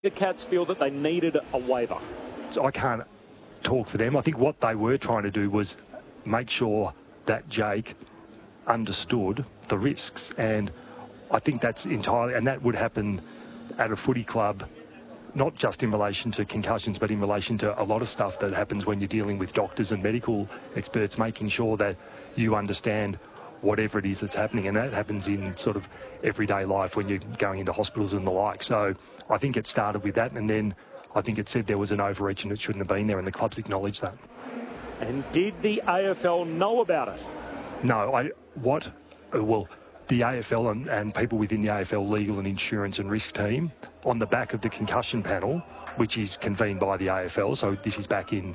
the Cats feel that they needed a waiver? So I can't talk for them. I think what they were trying to do was make sure that Jake understood the risks, and I think that's entirely, and that would happen at a footy club, not just in relation to concussions, but in relation to a lot of stuff that happens when you're dealing with doctors and medical experts, making sure that you understand whatever it is that's happening, and that happens in sort of everyday life when you're going into hospitals and the like. So I think it started with that, and then I think it said there was an overreach and it shouldn't have been there, and the clubs acknowledged that. And did the AFL know about it? No, well, the AFL and people within the AFL legal and insurance and risk team, on the back of the concussion panel, which is convened by the AFL, so this is back in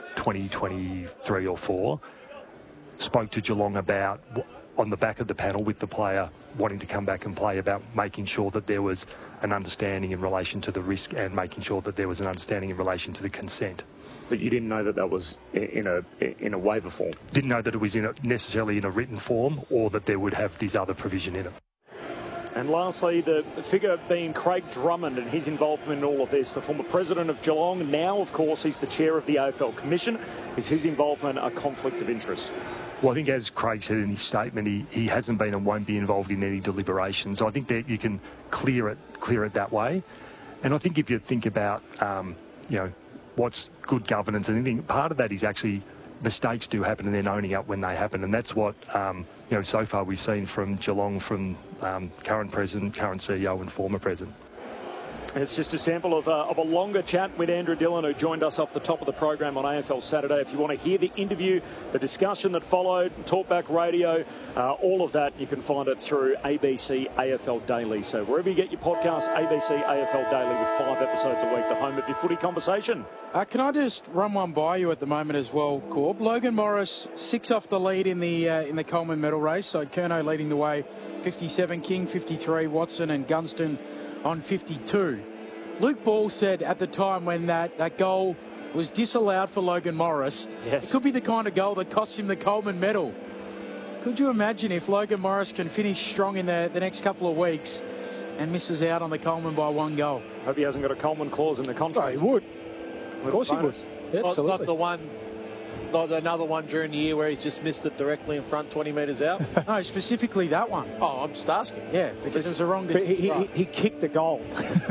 2023 or 4, spoke to Geelong about, on the back of the panel with the player wanting to come back and play, about making sure that there was an understanding in relation to the risk and making sure that there was an understanding in relation to the consent. But you didn't know that that was in a waiver form? Didn't know that it was necessarily in a written form, or that there would have this other provision in it. And lastly, the figure being Craig Drummond and his involvement in all of this, the former president of Geelong. Now, of course, he's the chair of the AFL Commission. Is his involvement a conflict of interest? Well, I think, as Craig said in his statement, he hasn't been and won't be involved in any deliberations. So I think that you can clear it that way. And I think if you think about, what's good governance and anything, part of that is actually mistakes do happen and then owning up when they happen. And that's what, so far we've seen from Geelong, from current president, current CEO and former president. It's just a sample of a longer chat with Andrew Dillon, who joined us off the top of the program on AFL Saturday. If you want to hear the interview, the discussion that followed, Talkback Radio, all of that, you can find it through ABC AFL Daily. So wherever you get your podcast, ABC AFL Daily, with 5 episodes a week, the home of your footy conversation. Can I just run one by you at the moment as well, Corb? Logan Morris 6 off the lead in the Coleman medal race. So Curnow leading the way, 57, King 53, Watson and Gunston on 52. Luke Ball said at the time when that goal was disallowed for Logan Morris, yes, it could be the kind of goal that cost him the Coleman medal. Could you imagine if Logan Morris can finish strong in the next couple of weeks and misses out on the Coleman by 1 goal? Hope he hasn't got a Coleman clause in the contract. Oh, he would. Of course he would. Yeah, not the one, not another one during the year where he just missed it directly in front, 20 metres out. No, specifically that one. Oh, I'm just asking. Yeah, because it was the wrong distance. He kicked the goal.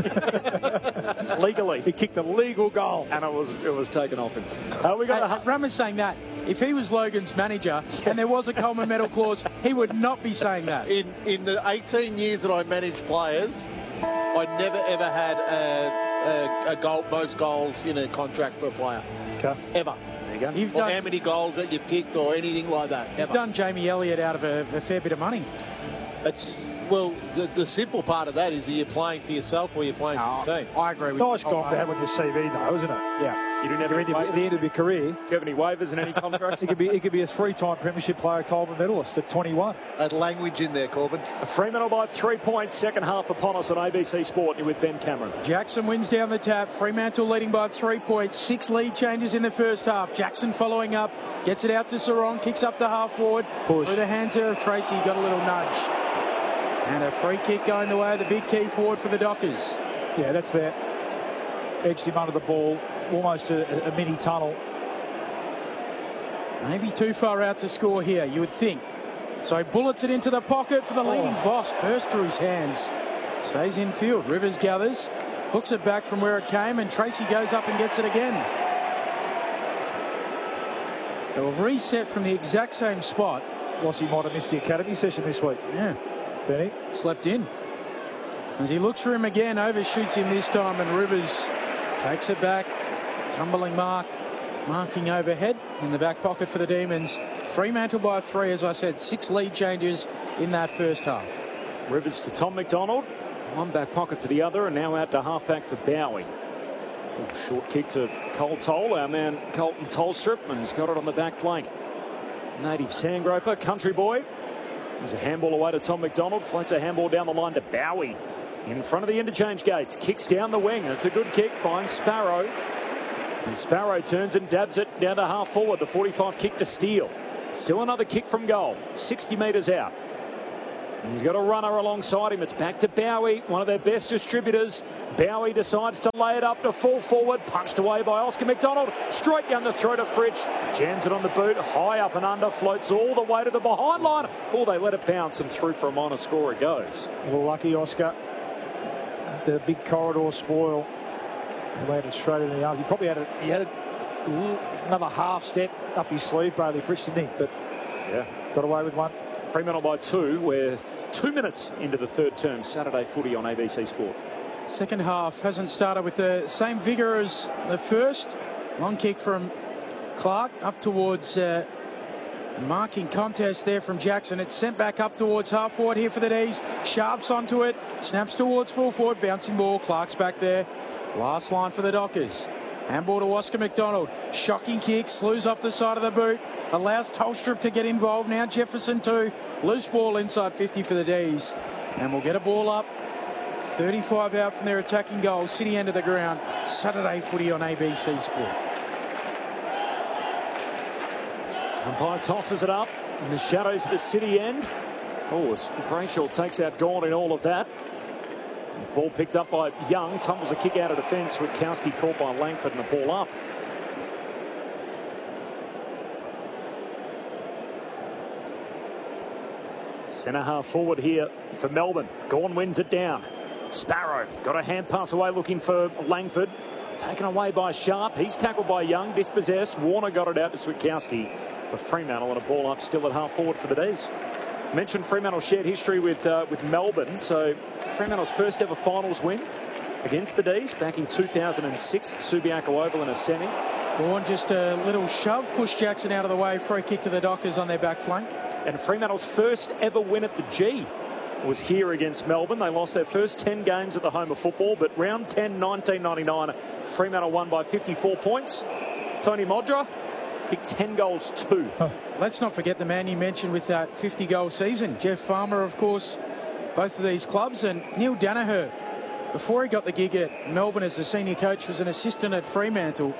Legally. He kicked a legal goal. And it was taken off him. Rama's saying that. If he was Logan's manager and there was a Coleman medal clause, he would not be saying that. In the 18 years that I managed players, I never ever had a goal, most goals in a contract for a player. Okay. Ever. There you go. Or how many goals that you've kicked or anything like that. You've done Jamie Elliott out of a fair bit of money. Well, the simple part of that is, are you playing for yourself or are you playing for the team? I agree with Nice goal to have on your CV, though, isn't it? Yeah. You didn't have any at the end of your career. Do you have any waivers and any contracts? He could be a 3-time premiership player, Coleman medalist at 21. That language in there, Corbin. Fremantle by 3 points, second half upon us on ABC Sport. You're with Ben Cameron. Jackson wins down the tap. Fremantle leading by 3 points. 6 lead changes in the first half. Jackson following up, gets it out to Sarong, kicks up the half forward. Push. Through the hands there of Tracy, got a little nudge. And a free kick going the way of the big key forward for the Dockers. Yeah, that's there. Edged him under the ball. Almost a mini tunnel. Maybe too far out to score here, you would think. So he bullets it into the pocket for the leading Voss. Burst through his hands. Stays in field. Rivers gathers. Hooks it back from where it came, and Tracy goes up and gets it again. So a reset from the exact same spot. He might have missed the academy session this week. Yeah. Benny. Slept in. As he looks for him again, overshoots him this time, and Rivers takes it back. Tumbling mark. Marking overhead in the back pocket for the Demons. Fremantle by 3, as I said, 6 lead changes in that first half. Rivers to Tom McDonald. One back pocket to the other, and now out to halfback for Bowie. Short kick to Cole Toll. Our man Colton Tolstrup has got it on the back flank. Native Sandgroper, country boy. There's a handball away to Tom McDonald. Floats a handball down the line to Bowie. In front of the interchange gates. Kicks down the wing. It's a good kick. Finds Sparrow. And Sparrow turns and dabs it down to half forward. The 45 kick to Steele. Still another kick from goal. 60 metres out. He's got a runner alongside him. It's back to Bowie, one of their best distributors. Bowie decides to lay it up to full forward. Punched away by Oscar McDonald. Straight down the throat of Fritsch. Jams it on the boot. High up and under. Floats all the way to the behind line. Oh, they let it bounce and through for a minor score it goes. Well, lucky Oscar. The big corridor spoil. He landed straight in the arms. He probably had another half step up his sleeve, Bailey Fritsch, didn't he? But yeah, got away with one. Fremantle by 2 with 2 minutes into the third term. Saturday footy on ABC Sport. Second half hasn't started with the same vigour as the first. Long kick from Clark up towards marking contest there from Jackson. It's sent back up towards half forward here for the D's. Sharps onto it. Snaps towards full forward. Bouncing ball. Clark's back there. Last line for the Dockers. Handball to Oscar McDonald. Shocking kick. Slews off the side of the boot. Allows Tolstrup to get involved. Now Jefferson too. Loose ball inside 50 for the D's. And we'll get a ball up. 35 out from their attacking goal. City end of the ground. Saturday footy on ABC Sport. Umpire tosses it up in the shadows of the City end. Oh, as Brayshaw takes out Gawn in all of that. Ball picked up by Young. Tumbles a kick out of defence. Witkowski caught by Langford and the ball up. Centre half forward here for Melbourne. Gawn wins it down. Sparrow got a hand pass away looking for Langford. Taken away by Sharp. He's tackled by Young. Dispossessed. Warner got it out to Witkowski for Fremantle, and a ball up still at half forward for the D's. Mentioned Fremantle shared history with Melbourne. So Fremantle's first ever finals win against the D's back in 2006 at Subiaco Oval in a semi. Gawn just a little shove. Pushed Jackson out of the way. Free kick to the Dockers on their back flank. And Fremantle's first ever win at the G was here against Melbourne. They lost their first 10 games at the home of football, but round 10, 1999, Fremantle won by 54 points. Tony Modra picked 10 goals too. Let's not forget the man you mentioned with that 50-goal season. Jeff Farmer, of course, both of these clubs, and Neil Danaher. Before he got the gig at Melbourne as the senior coach, was an assistant at Fremantle.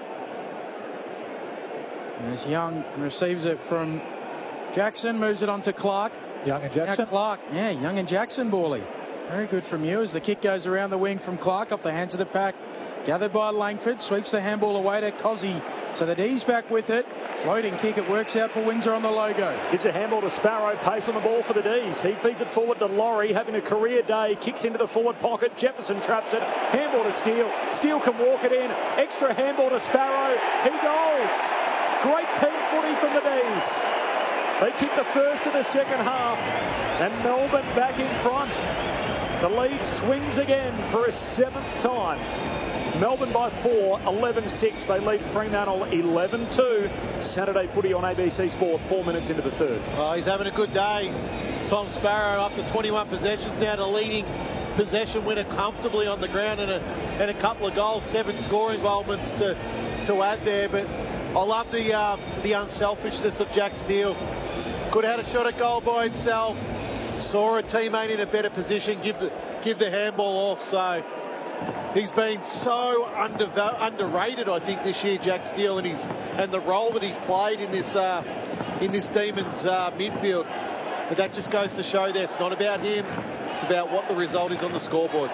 And as Young receives it from Jackson, moves it on to Clark. Young and Jackson. Now Clark, yeah, Young and Jackson, Bawley. Very good from you as the kick goes around the wing from Clark off the hands of the pack. Gathered by Langford, sweeps the handball away to Cozzy. So the D's back with it. Floating kick, it works out for Windsor on the logo. Gives a handball to Sparrow, pace on the ball for the D's. He feeds it forward to Laurie, having a career day, kicks into the forward pocket. Jefferson traps it, handball to Steele. Steele can walk it in, extra handball to Sparrow. He goes. Great team footy from the D's. They kick the first of the second half, and Melbourne back in front. The lead swings again for a 7th time. Melbourne by 4, 11-6. They lead Fremantle 11-2. Saturday footy on ABC Sport, 4 minutes into the third. Oh, he's having a good day. Tom Sparrow up to 21 possessions now, to leading possession winner comfortably on the ground, and a couple of goals, 7 score involvements to add there. But I love the unselfishness of Jack Steele. Could have had a shot at goal by himself. Saw a teammate in a better position, give the handball off. So he's been so underrated, I think, this year, Jack Steele, and the role that he's played in this Demons midfield. But that just goes to show that it's not about him; it's about what the result is on the scoreboard.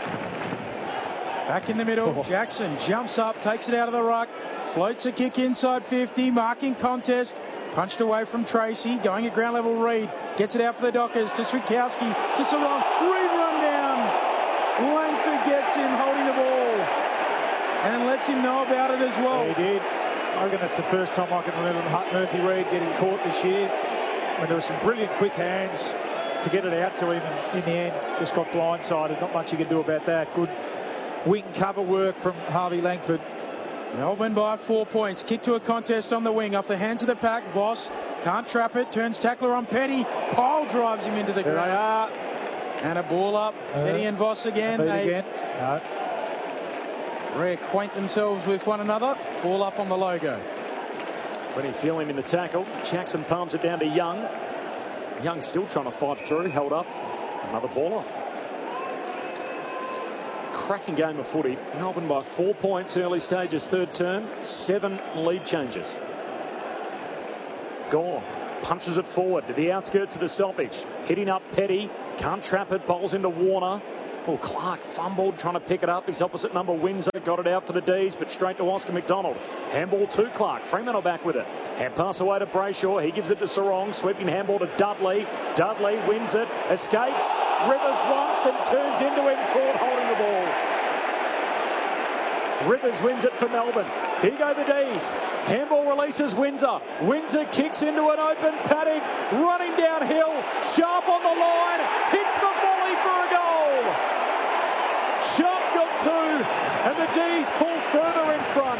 Back in the middle, Jackson jumps up, takes it out of the ruck, floats a kick inside 50, marking contest. Punched away from Tracy, going at ground level. Reid gets it out for the Dockers to Switkowski, to Sarong. Reid run down. Langford gets him holding the ball and lets him know about it as well. Yeah, he did. I reckon that's the first time I can remember Murphy Reid getting caught this year. When there were some brilliant quick hands to get it out to him, and in the end just got blindsided. Not much you can do about that. Good wing cover work from Harvey Langford. Melbourne by 4 points. Kick to a contest on the wing off the hands of the pack. Voss can't trap it. Turns tackler on Petty. Pole drives him into the ground. There they are. And a ball up. Petty and Voss again. They No. reacquaint themselves with one another. Ball up on the logo. When he feel him in the tackle, Jackson palms it down to Young. Young still trying to fight through. Held up. Another ball up. Cracking game of footy. Melbourne by 4 points, early stages, third term. 7 lead changes. Gawn punches it forward to the outskirts of the stoppage. Hitting up Petty. Can't trap it. Bowls into Warner. Oh, Clark fumbled, trying to pick it up. His opposite number, Windsor, got it out for the D's, but straight to Oscar McDonald. Handball to Clark. Fremantle back with it. Hand pass away to Brayshaw. He gives it to Sarong. Sweeping handball to Dudley. Dudley wins it. Escapes. Rivers once, then turns into him. Caught holding the ball. Rivers wins it for Melbourne. Here go the D's. Handball releases Windsor. Windsor kicks into an open paddock. Running downhill. Sharp on the line. Hits the volley for a goal. Sharp's got two. And the D's pull further in front.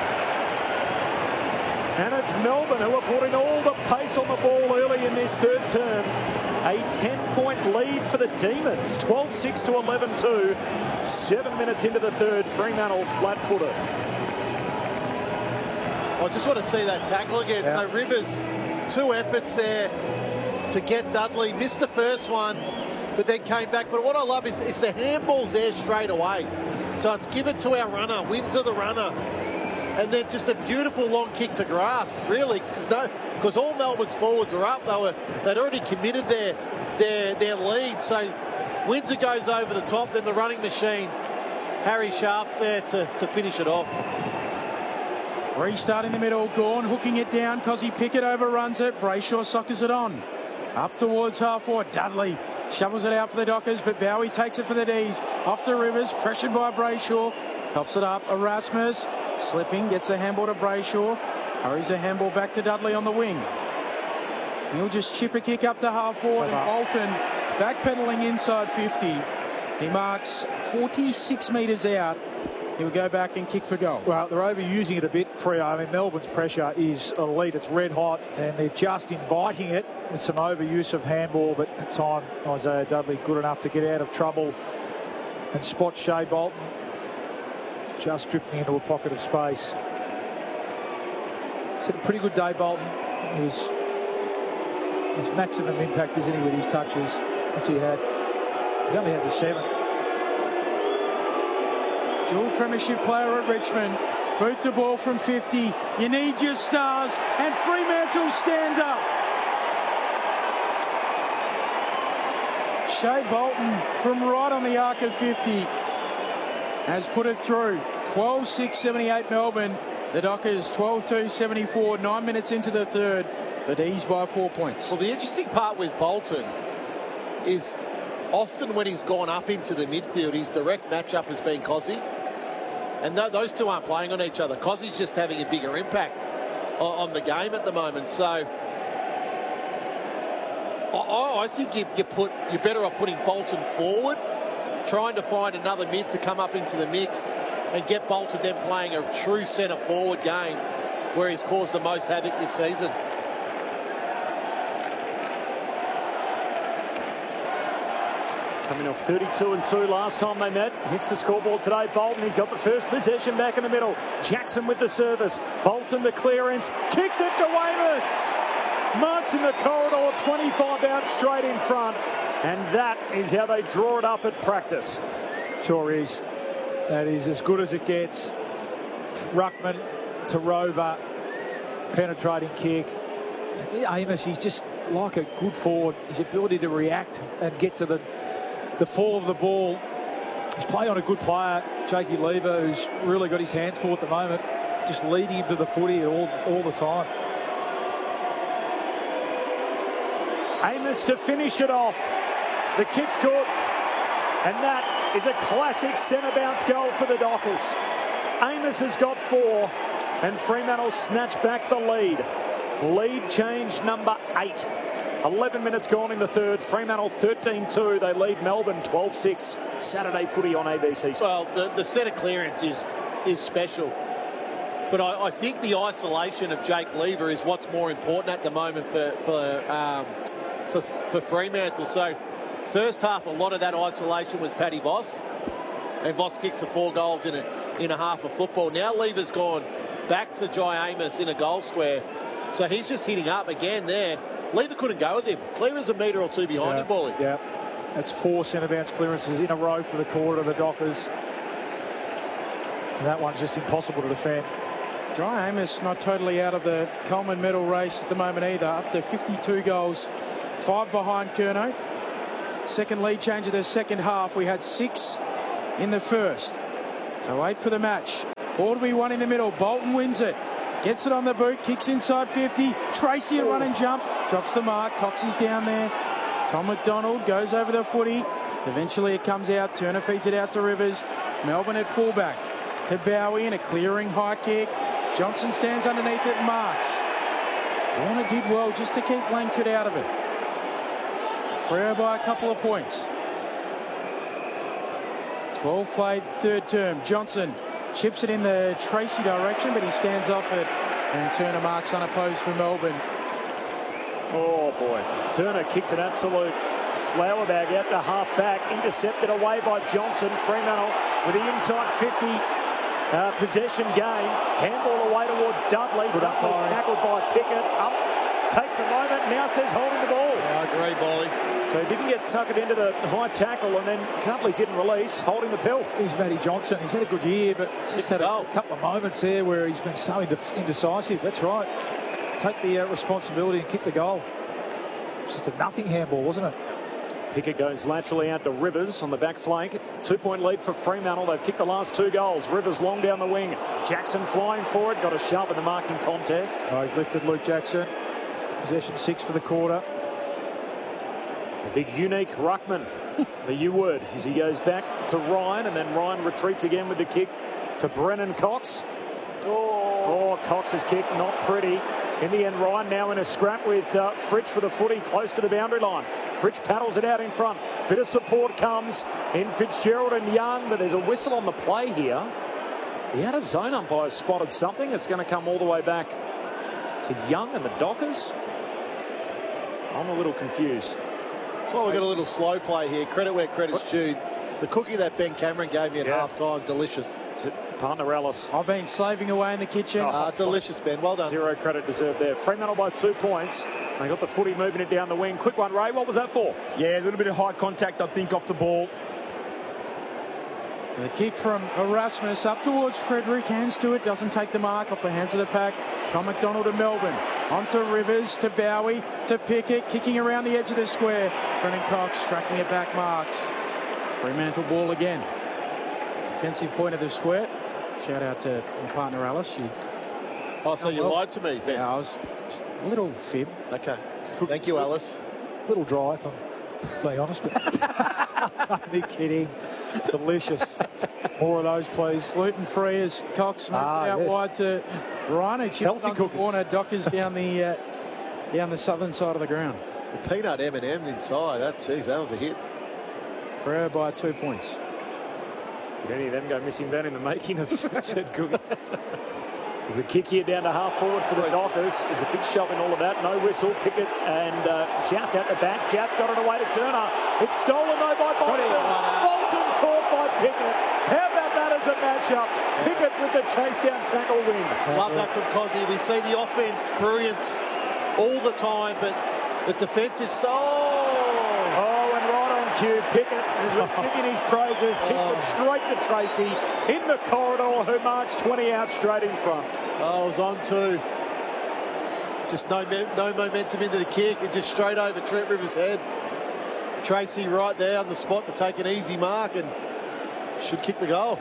And it's Melbourne who are putting all the pace on the ball early in this third term. A 10-point lead for the Demons. 12-6 to 11-2. 7 minutes into the third. Fremantle flat-footed. I just want to see that tackle again. Yeah. So Rivers, 2 efforts there to get Dudley. Missed the first one, but then came back. But what I love is the handball's there straight away. So it's given to our runner, Windsor the runner. And then just a beautiful long kick to grass, really, because all Melbourne's forwards are up. They'd already committed their lead. So Windsor goes over the top, then the running machine. Harry Sharp's there to finish it off. Restart in the middle, Gawn hooking it down. Cozzy Pickett overruns it. Brayshaw soccers it on. Up towards half forward. Dudley shovels it out for the Dockers, but Bowie takes it for the D's. Off to Rivers, pressured by Brayshaw. Coughs it up. Erasmus slipping, gets the handball to Brayshaw. Hurries the handball back to Dudley on the wing. He'll just chip a kick up to half forward, and Bolton backpedaling inside 50. He marks 46 metres out. He'll go back and kick for goal. Well, they're overusing it a bit, Freo. I mean, Melbourne's pressure is elite. It's red hot, and they're just inviting it with some overuse of handball. But at time, Isaiah Dudley good enough to get out of trouble and spot Shea Bolton just drifting into a pocket of space. He's had a pretty good day, Bolton. His maximum impact, isn't he, with his touches? What's he had? He only had the 7. Dual premiership player at Richmond. Boot the ball from 50. You need your stars. And Fremantle stands up. Shea Bolton from right on the arc of 50 has put it through. 12-6-78 Melbourne. The Dockers 12-2-74. 9 minutes into the third. The D's by 4 points. Well, the interesting part with Bolton is often when he's gone up into the midfield, his direct matchup has been Cozzy. And those two aren't playing on each other. Cozzy's just having a bigger impact on the game at the moment. So I think you're better off putting Bolton forward, trying to find another mid to come up into the mix and get Bolton then playing a true centre forward game where he's caused the most havoc this season. Coming off 32-2 last time they met. Hits the scoreboard today. Bolton, he's got the first possession back in the middle. Jackson with the service. Bolton the clearance. Kicks it to Weymouth. Marks in the corridor, 25 out straight in front. And that is how they draw it up at practice. Sure is. That is as good as it gets. Ruckman to Rover. Penetrating kick. Amos, he's just like a good forward. His ability to react and get to the fall of the ball. He's playing on a good player, Jakey Lever, who's really got his hands full at the moment, just leading him to the footy all the time. Amos to finish it off. The kick's good. And that is a classic centre bounce goal for the Dockers. Amos has got 4, and Fremantle snatch back the lead. Lead change number 8. 11 minutes gone in the third. Fremantle 13-2. They lead Melbourne 12-6. Saturday footy on ABC. Well, the centre clearance is special. But I think the isolation of Jake Lever is what's more important at the moment for Fremantle. So first half, a lot of that isolation was Paddy Voss. And Voss kicks the 4 goals in a half of football. Now Lever's gone back to Jai Amos in a goal square. So he's just hitting up again there. Lever couldn't go with him. Lever's a metre or 2 behind him, Paulie. Yeah, that's 4 centre bounce clearances in a row for the quarter of the Dockers. And that one's just impossible to defend. Jai Amos not totally out of the Coleman medal race at the moment either. Up to 52 goals, 5 behind Curnow. Second lead change of the second half. We had 6 in the first. So 8 for the match. Aldeby 1 in the middle. Bolton wins it. Gets it on the boot. Kicks inside 50. Tracy a run and jump. Drops the mark. Cox is down there. Tom McDonald goes over the footy. Eventually it comes out. Turner feeds it out to Rivers. Melbourne at fullback. To Bowie in a clearing high kick. Johnson stands underneath it and marks. Warner did well just to keep Langford out of it. Freo by a couple of points. 12 played third term. Johnson chips it in the Tracy direction, but he stands off it. And Turner marks unopposed for Melbourne. Oh, boy. Turner kicks an absolute flower bag out to half-back. Intercepted away by Johnson. Fremantle with the inside 50. Possession gain. Handball away towards Dudley. Dudley tackled by Pickett. Up. Takes a moment. Now says holding the ball. I agree, Bolly. So he didn't get suckered into the high tackle, and then Dudley didn't release, holding the pill. He's Matty Johnson. He's had a good year, but just had a couple of moments there where he's been so indecisive. That's right. Take the responsibility and kick the goal. It's just a nothing handball, wasn't it? Pickett goes laterally out to Rivers on the back flank. 2-point lead for Fremantle. They've kicked the last 2 goals. Rivers long down the wing. Jackson flying for it. Got a shove in the marking contest. Oh, he's lifted Luke Jackson. Possession 6 for the quarter. The big unique ruckman, the U word, as he goes back to Ryan, and then Ryan retreats again with the kick to Brennan Cox. Oh, Cox's kick, not pretty. In the end, Ryan now in a scrap with Fritsch for the footy, close to the boundary line. Fritsch paddles it out in front. Bit of support comes in Fitzgerald and Young, but there's a whistle on the play here. The out of zone umpire spotted something. It's going to come all the way back to Young and the Dockers. I'm a little confused. Well, we've got a little slow play here. Credit where credit's due. The cookie that Ben Cameron gave me at half-time, delicious. Partner Ellis. I've been slaving away in the kitchen. Delicious, Ben. Well done. 0 credit deserved there. Fremantle by 2 points. They got the footy moving it down the wing. Quick one, Ray. What was that for? Yeah, a little bit of high contact, I think, off the ball. The kick from Erasmus up towards Frederick. Hands to it. Doesn't take the mark off the hands of the pack. Tom McDonald to Melbourne. On to Rivers, to Bowie, to Pickett. Kicking around the edge of the square. Brennan Cox tracking it back, marks. Fremantle ball again. Defensive point of the square. Shout out to my partner Alice. So you lied to me, Ben. Yeah, I was just a little fib. Okay. Thank you, Alice. A little dry, if I'm being honest. But only kidding. Delicious. More of those, please. Gluten-free as Cox moves out wide to Ryan. Healthy cookies. Warner Dockers down the southern side of the ground. The peanut M&M inside. That was a hit. Freo by 2 points. Did any of them go missing down in the making of said cookies? There's the kick here down to half forward for the Dockers. There's a big shove in all of that. No whistle. Pickett and Jack at the back. Jack got it away to Turner. It's stolen though by Bolton. Bolton caught by Pickett. How about that as a matchup? Pickett with the chase down tackle win. Love that from Cozzy. We see the offense brilliance all the time, but the defensive style. Oh, and right on cue, Pickett is singing his praises, kicks it straight to Tracy in the corridor, who marks 20 out straight in front. I was on too. Just no momentum into the kick and just straight over Trent Rivers' head. Tracy right there on the spot to take an easy mark and should kick the goal.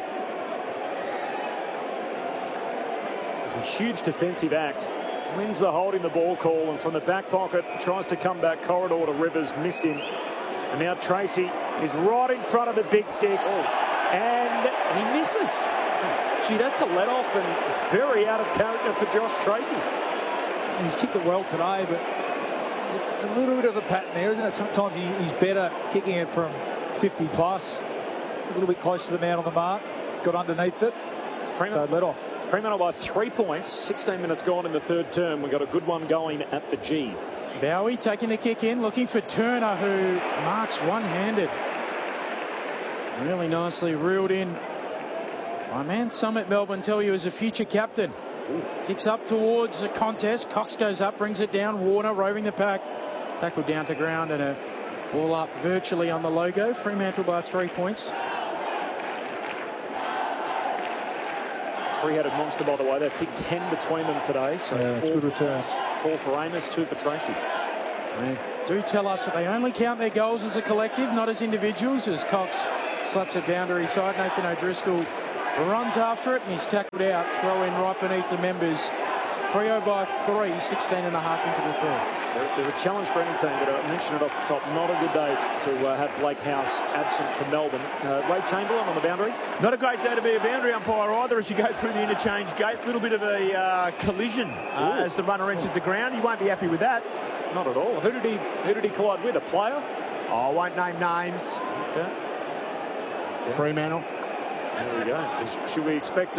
It's a huge defensive act. Wins the holding the ball call, and from the back pocket tries to come back corridor to Rivers, missed him. And now Tracy is right in front of the big sticks, and he misses. Gee, that's a let-off and very out of character for Josh Tracy. He's kicked it well today, but there's a little bit of a pattern there, isn't it? Sometimes he's better kicking it from 50 plus, a little bit close to the man on the mark, got underneath it, so let off. Fremantle by 3 points, 16 minutes gone in the third term. We've got a good one going at the G. Bowie taking the kick in, looking for Turner, who marks one-handed. Really nicely reeled in. My man Summit Melbourne tell you is a future captain. Kicks up towards the contest. Cox goes up, brings it down. Warner roving the pack. Tackle down to ground and a ball up virtually on the logo. Fremantle by 3 points. Three-headed monster, by the way. They've picked 10 between them today. So good returns. 4 for Amos, 2 for Tracy. They do tell us that they only count their goals as a collective, not as individuals, as Cox slaps a boundary side. Nathan O'Driscoll runs after it and he's tackled out. Throw in right beneath the members. It's Freo by 3, 16 and a half into the third. There's a challenge for any team, but I mentioned it off the top. Not a good day to have Blake House absent for Melbourne. Ray Chamberlain on the boundary. Not a great day to be a boundary umpire either as you go through the interchange gate. A little bit of a collision as the runner entered the ground. He won't be happy with that. Not at all. Who did he collide with? A player? Oh, I won't name names. Okay. Fremantle. There we go. Should we expect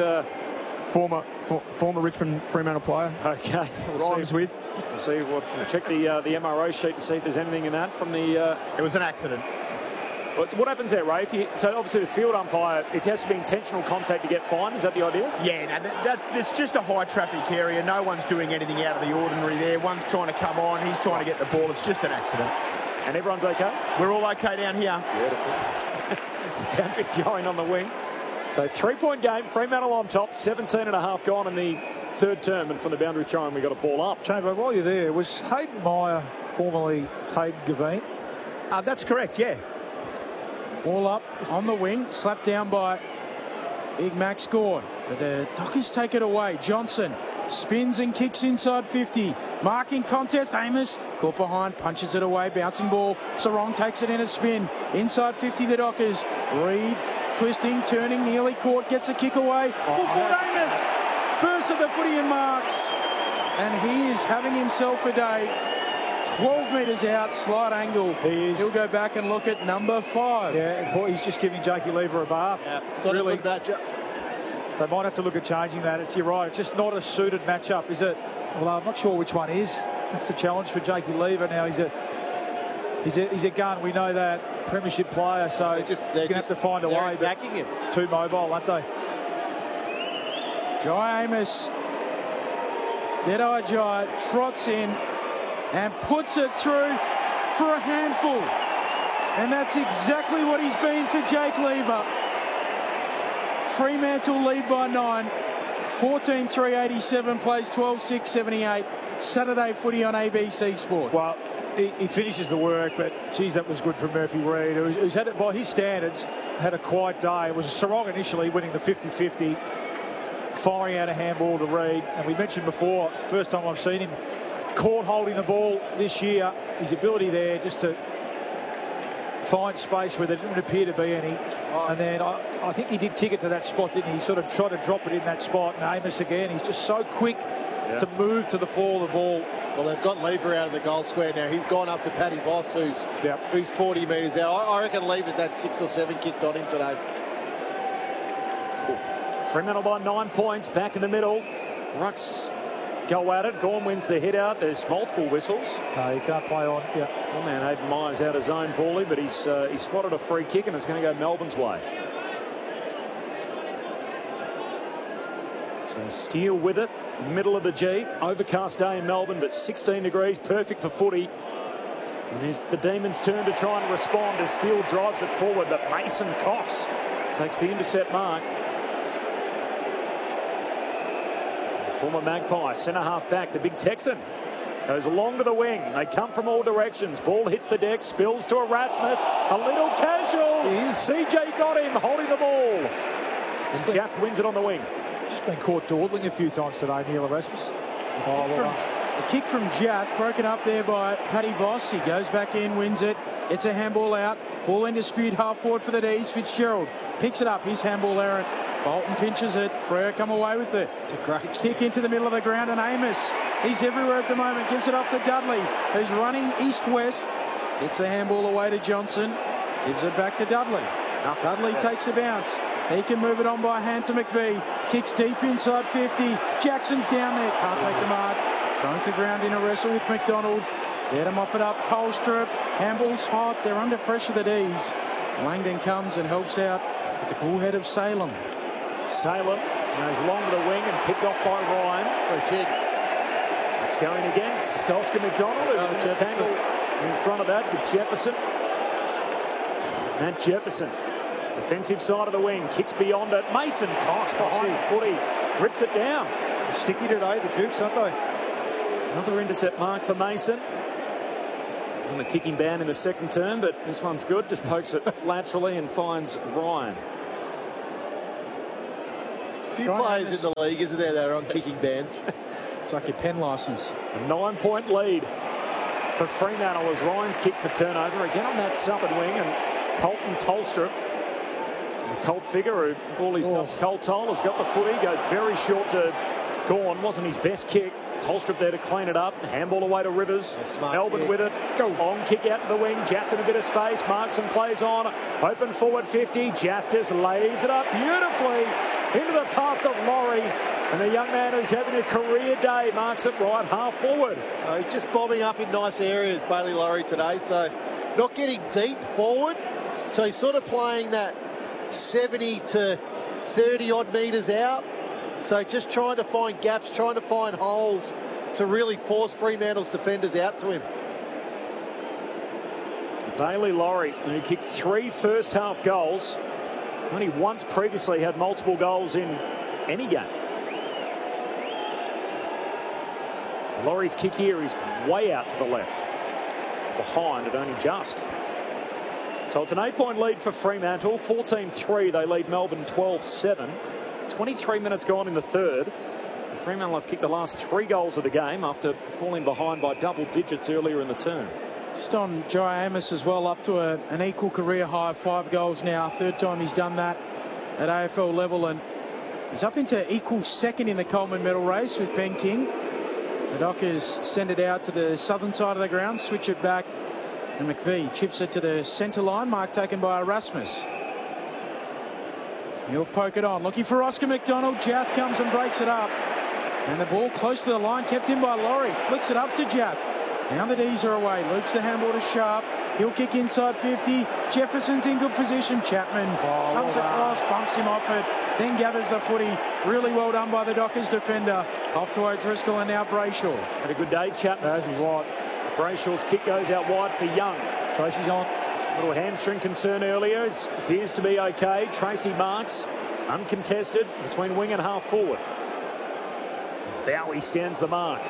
Former Richmond Fremantle player. Okay. Rhymes with. We'll check the MRO sheet to see if there's anything in that from the... It was an accident. What happens there, Ray? So obviously the field umpire, it has to be intentional contact to get fined. Is that the idea? Yeah, no, it's just a high traffic area. No one's doing anything out of the ordinary there. One's trying to come on. He's trying to get the ball. It's just an accident. And everyone's okay? We're all okay down here. Beautiful. Boundary throwing on the wing. So 3-point game. Fremantle on top. 17 and a half gone in the third term. And from the boundary throwing, we got a ball up. Chamber, while you're there, was Hayden Meyer formerly Hayden Gavine? That's correct, yeah. Ball up on the wing, slapped down by Big Max Gawn. But the Dockers take it away. Johnson spins and kicks inside 50. Marking contest, Amos caught behind, punches it away, bouncing ball. Sarong takes it in a spin. Inside 50, the Dockers. Reed twisting, turning, nearly caught, gets a kick away. Full forward, Amos bursts at the footy and marks. And he is having himself a day. 12 metres out, slight angle. He'll go back and look at number 5. Yeah, boy, he's just giving Jakey Lever a bath. Yeah, sort really. of good matchup. They might have to look at changing that. You're right. It's just not a suited matchup, is it? Well, I'm not sure which one is. That's the challenge for Jakey Lever. Now he's a gun. We know that. Premiership player. So they're going to have to find a way. Attacking him. Too mobile, aren't they? Jai Amos, Dead-Eye Jai, trots in and puts it through for a handful. And that's exactly what he's been for Jake Lever. Fremantle lead by 9. 14-3-87 plays 12-6-78. Saturday footy on ABC Sport. Well, he finishes the work, but geez, that was good for Murphy Reid, who's had it by his standards, had a quiet day. It was Sarong initially winning the 50-50, firing out a handball to Reid. And we mentioned before, it's the first time I've seen him caught holding the ball this year. His ability there just to find space where there didn't appear to be any. And then I think he did kick it to that spot, didn't he? He sort of tried to drop it in that spot. And Amos again, he's just so quick to move to the fall of the ball. Well, they've got Lever out of the goal square now. He's gone up to Paddy Voss, who's 40 metres out. I reckon Lever's had 6 or 7 kicked on him today. Fremantle by 9 points, back in the middle. Rucks go at it. Gawn wins the hit out. There's multiple whistles. No, he can't play on. Yeah. Oh man, Hayden Meyer's out of zone poorly, but he's spotted a free kick and it's going to go Melbourne's way. So Steele with it, middle of the G. Overcast day in Melbourne, but 16 degrees, perfect for footy. And it's the Demons' turn to try and respond as Steele drives it forward, but Mason Cox takes the intercept mark. Former Magpie, centre-half back, the big Texan, goes along to the wing. They come from all directions. Ball hits the deck, spills to Erasmus. A little casual. CJ got him, holding the ball. And Jaff wins it on the wing. Just been caught dawdling a few times today, Neil Erasmus. A kick from Jaff, broken up there by Paddy Voss. He goes back in, wins it. It's a handball out. Ball in dispute, half forward for the D's. Fitzgerald picks it up. His handball errant. Bolton pinches it. Freo come away with it. It's a great kick into the middle of the ground, and Amos, he's everywhere at the moment, gives it off to Dudley, who's running east-west. Gets the handball away to Johnson. Gives it back to Dudley. Dudley takes a bounce. He can move it on by hand to McVie. Kicks deep inside 50. Jackson's down there. Can't take the mark. Going to ground in a wrestle with McDonald. There to mop it up. Tolstrup. Handball's hot. They're under pressure, the D's. Langdon comes and helps out with the cool head of Salem. Salem goes along to the wing and picked off by Ryan. It's going against Oscar McDonald. Who's tangled in front of that with Jefferson. Matt Jefferson Defensive side of the wing, kicks beyond it. Mason Cox behind the footy, rips it down. Sticky today, the Dukes, aren't they? Another intercept mark for Mason. On the kicking ban in the second term, but this one's good. Just pokes it laterally and finds Ryan. A few players in the league, isn't there, that are on kicking bans? It's like your pen licence. A 9-point lead for Fremantle as Ryan's kicks a turnover. Again on that southern wing, and Colton Tolstrup, the Colt figure who all his nubs Cole Toll, has got the footy, goes very short to Gawn. Wasn't his best kick. Tolstrup there to clean it up. Handball away to Rivers. Melbourne with it. Go long kick out to the wing. Jaff in a bit of space. Markson plays on. Open forward 50. Jaff just lays it up beautifully into the path of Laurie. And the young man who's having a career day marks it right half forward. He's just bombing up in nice areas, Bailey Laurie, today. So not getting deep forward. So he's sort of playing that 70 to 30 odd metres out. So just trying to find gaps, trying to find holes to really force Fremantle's defenders out to him. Bailey Laurie, who kicked 3 first-half goals, only once previously had multiple goals in any game. Laurie's kick here is way out to the left. It's behind at only just. So it's an 8-point lead for Fremantle. 14-3, they lead Melbourne 12-7. 23 minutes gone in the third. Fremantle have kicked the last 3 goals of the game after falling behind by double digits earlier in the term. Just on Jai Amos as well, up to an equal career high of 5 goals now. Third time he's done that at AFL level, and he's up into equal second in the Coleman medal race with Ben King. The Dockers send it out to the southern side of the ground, switch it back, and McVie chips it to the centre line. Mark taken by Erasmus. He'll poke it on, looking for Oscar McDonald. Jaff comes and breaks it up. And the ball close to the line, kept in by Laurie. Flicks it up to Jaff. Now the D's are away. Loops the handball to Sharp. He'll kick inside 50. Jefferson's in good position. Chapman comes across, bumps him off it, then gathers the footy. Really well done by the Dockers defender. Off to O'Driscoll and now Brayshaw. Had a good day, Chapman. As he's right. Brayshaw's kick goes out wide for Young. Tracy's on. Little hamstring concern earlier. It appears to be okay. Tracy marks, uncontested, between wing and half forward. Bowie stands the mark.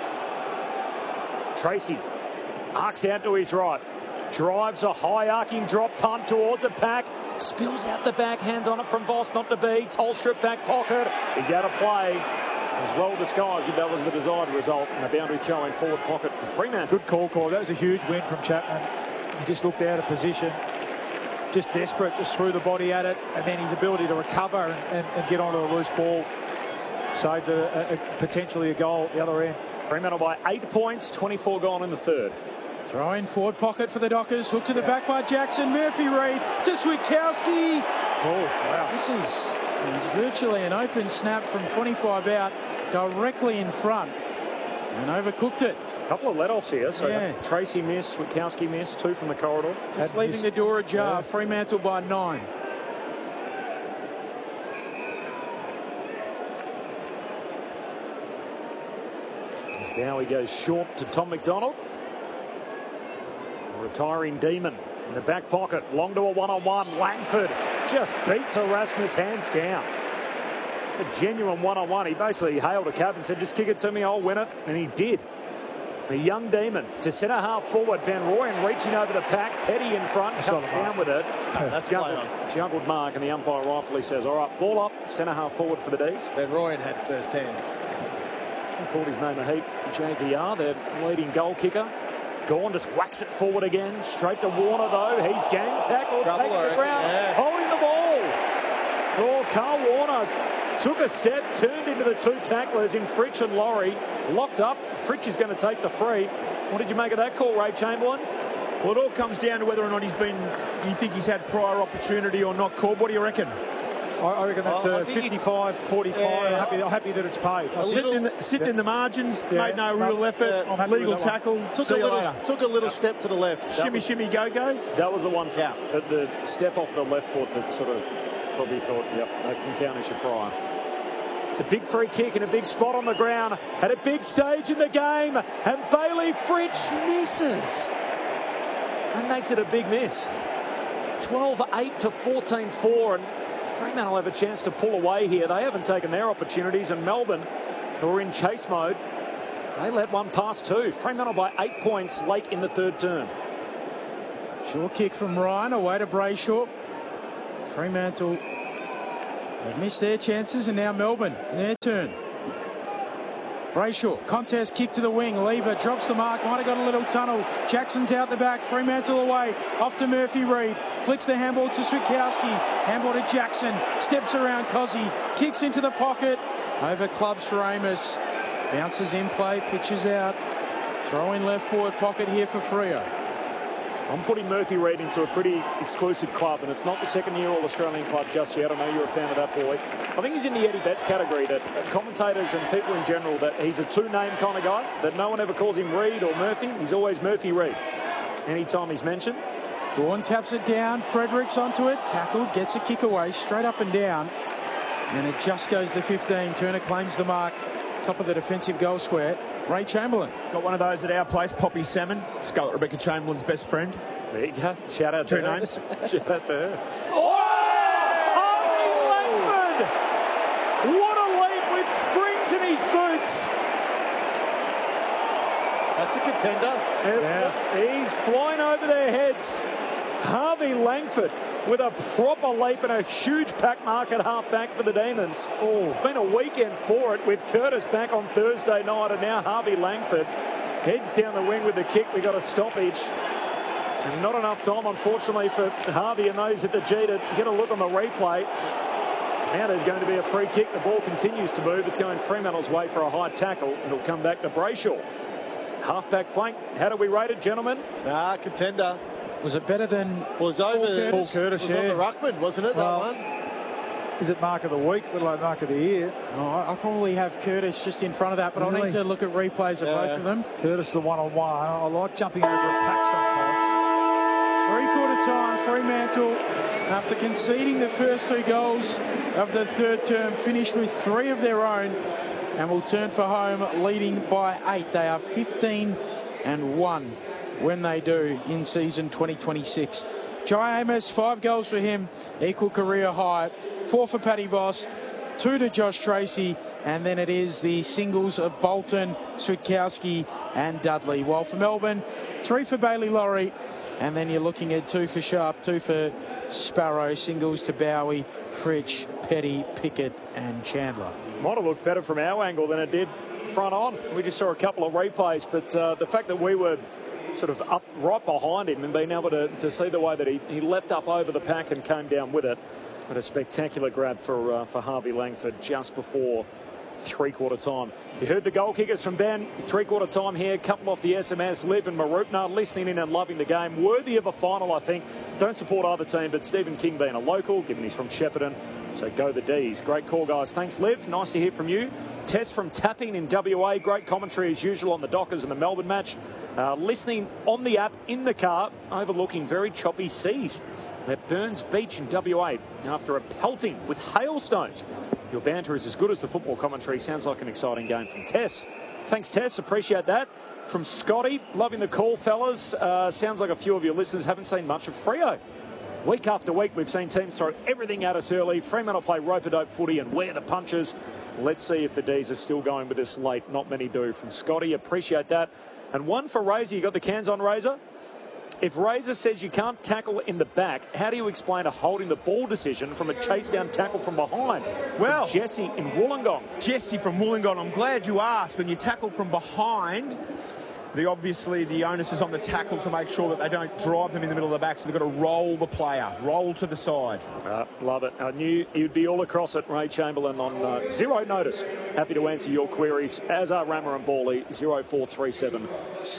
Tracy arcs out to his right. Drives a high arcing drop punt towards a pack. Spills out the back, hands on it from Voss, not to be. Tolstrup back pocket. He's out of play. It was well disguised if that was the desired result. And a boundary throw in forward pocket for Fremantle. Good call, Corey. That was a huge win from Chapman. He just looked out of position. Just desperate, just threw the body at it. And then his ability to recover and get onto a loose ball saved potentially a goal at the other end. Fremantle by 8 points, 24 gone in the third. Throw in forward pocket for the Dockers. Hook to the back by Jackson. Murphy Reid to Switkowski. Oh, wow. This is virtually an open snap from 25 out, directly in front. And overcooked it. A couple of let-offs here. So Yeah. Tracy missed, Switkowski missed, 2 from the corridor. Just leaving the door ajar. Fremantle by 9. As Bowie goes short to Tom McDonald. Retiring Demon in the back pocket. Long to a one-on-one. Langford just beats Erasmus hands down. A genuine one-on-one. He basically hailed a cab and said, just kick it to me, I'll win it. And he did. The young Demon to centre half forward. Van Rooyen reaching over the pack. Petty in front. Comes down with it. That's juggled mark, and the umpire rightfully says, all right, ball up, centre half forward for the D's. Van Rooyen had first hands. Called his name a heap. JVR, their leading goal kicker. Gawn just whacks it forward again. Straight to Warner, though. He's gang tackled, taking the ground, holding the ball. Oh, Carl Warner took a step, turned into the 2 tacklers in Fritsch and Laurie. Locked up. Fritsch is going to take the free. What did you make of that call, Ray Chamberlain? Well, it all comes down to whether or not you think he's had prior opportunity or not, Corb. What do you reckon? I reckon that's a 55-45. Yeah. I'm happy that it's paid. Sitting in the margins, made no real effort. I'm happy Legal with that tackle. Took a little step to the left. Shimmy, go. That was the one for the step off the left foot that sort of probably thought, yep, that can count as your prior. It's a big free kick in a big spot on the ground at a big stage in the game, and Bailey Fritsch misses and makes it a big miss. 12-8 to 14-4, and Fremantle have a chance to pull away here. They haven't taken their opportunities, and Melbourne, who are in chase mode, they let one pass too. Fremantle by 8 points late in the third term. Short kick from Ryan, away to Brayshaw. Fremantle have missed their chances, and now Melbourne, their turn. Brayshaw, contest kick to the wing. Lever drops the mark, might have got a little tunnel. Jackson's out the back, Fremantle away. Off to Murphy Reid, flicks the handball to Switkowski. Handball to Jackson, steps around Cozzy, kicks into the pocket. Over clubs for Amos. Bounces in play, pitches out. Throw in left forward pocket here for Freo. I'm putting Murphy Reid into a pretty exclusive club, and it's not the second-year All-Australian club just yet. I know you're a fan of that boy. I think he's in the Eddie Betts category, that commentators and people in general, that he's a two-name kind of guy, that no one ever calls him Reid or Murphy. He's always Murphy Reid anytime he's mentioned. Gawn taps it down, Fredericks onto it, tackled, gets a kick away, straight up and down. And it just goes to 15. Turner claims the mark, top of the defensive goal square. Ray Chamberlain. Got one of those at our place, Poppy Salmon. Scarlett Rebecca Chamberlain's best friend. There you go. Shout out to her. 2 names. Shout out to her. Harvey Langford! What a leap with springs in his boots. That's a contender. Yeah. He's flying over their heads. Harvey Langford with a proper leap and a huge pack mark at half-back for the Demons. Oh, been a weekend for it, with Curtis back on Thursday night, and now Harvey Langford heads down the wing with the kick. We got a stoppage. And not enough time, unfortunately, for Harvey and those at the G to get a look on the replay. Now there's going to be a free kick. The ball continues to move. It's going Fremantle's way for a high tackle. It'll come back to Brayshaw. Half-back flank. How do we rate it, gentlemen? Contender. Was it better than Was over Paul Curtis? was on the ruckman, wasn't it, that one? Is it mark of the week, let alone mark of the year? Oh, I probably have Curtis just in front of that, but I'll need to look at replays of both of them. Curtis, the one-on-one. I like jumping over a pack sometimes. Three-quarter time, Fremantle, after conceding the first 2 goals of the third term, finished with 3 of their own and will turn for home leading by 8. They are 15-1 when they do in season 2026. Jai Amos, 5 goals for him, equal career high. 4 for Paddy Voss, 2 to Josh Tracy, and then it is the singles of Bolton, Switkowski and Dudley. While for Melbourne, 3 for Bailey Laurie, and then you're looking at 2 for Sharp, 2 for Sparrow, singles to Bowie, Fritsch, Petty, Pickett and Chandler. Might have looked better from our angle than it did front on. We just saw a couple of replays, but the fact that we were sort of up right behind him and being able to see the way that he leapt up over the pack and came down with it. But a spectacular grab for Harvey Langford just before three-quarter time. You heard the goal kickers from Ben. Three-quarter time here. Couple off the SMS. Liv and Marupna listening in and loving the game. Worthy of a final, I think. Don't support either team, but Stephen King being a local, given he's from Shepparton. So go the D's. Great call, guys. Thanks, Liv. Nice to hear from you. Tess from Tapping in WA. Great commentary as usual on the Dockers and the Melbourne match. Listening on the app in the car, overlooking very choppy seas at Burns Beach in WA after a pelting with hailstones. Your banter is as good as the football commentary. Sounds like an exciting game from Tess. Thanks, Tess. Appreciate that. From Scotty, loving the call, fellas. Sounds like a few of your listeners haven't seen much of Freo. Week after week, we've seen teams throw everything at us early. Fremantle play rope-a-dope footy and wear the punches. Let's see if the D's are still going with this late. Not many do. From Scotty, appreciate that. And one for Razor. You got the cans on, Razor? If Razor says you can't tackle in the back, how do you explain a holding the ball decision from a chase-down tackle from behind? Well, from Jesse in Wollongong. Jesse from Wollongong, I'm glad you asked. When you tackle from behind, obviously the onus is on the tackle to make sure that they don't drive them in the middle of the back, so they've got to roll the player, roll to the side. Love it. I knew you'd be all across it, Ray Chamberlain, on zero notice. Happy to answer your queries, as are Rammer and Bawley. 0437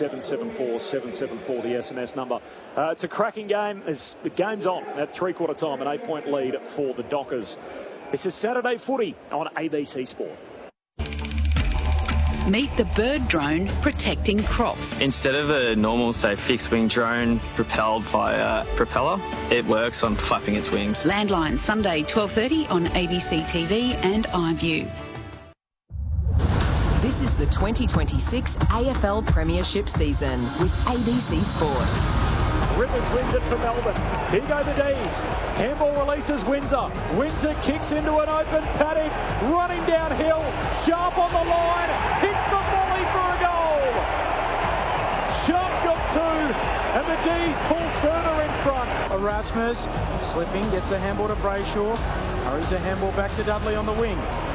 774 774, the SMS number. It's a cracking game. The game's on at three-quarter time, an 8-point lead for the Dockers. This is Saturday Footy on ABC Sport. Meet the bird drone protecting crops. Instead of a normal, say, fixed-wing drone propelled by a propeller, it works on flapping its wings. Landline, Sunday, 12:30 on ABC TV and iView. This is the 2026 AFL Premiership season with ABC Sport. Rivers wins it for Melbourne. Here go the D's. Handball releases Windsor. Windsor kicks into an open paddock. Running downhill. Sharp on the line. Hits the volley for a goal. Sharp's got two. And the D's pull further in front. Erasmus slipping, gets the handball to Brayshaw. Hurries the handball back to Dudley on the wing.